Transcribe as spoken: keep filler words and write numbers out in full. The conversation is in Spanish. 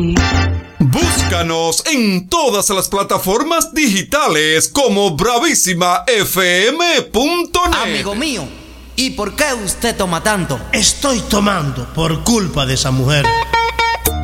Búscanos en todas las plataformas digitales como bravísima f m punto net. Amigo mío, ¿y por qué usted toma tanto? Estoy tomando por culpa de esa mujer.